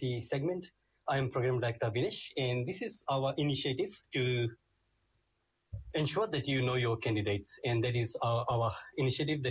University segment. I am Program Director Vinesh, and this is our initiative to ensure that you know your candidates, and that is our initiative that